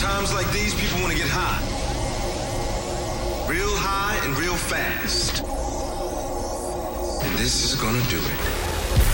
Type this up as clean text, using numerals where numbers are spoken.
Times like these, people want to get high. Real high and real fast. And this is gonna do it.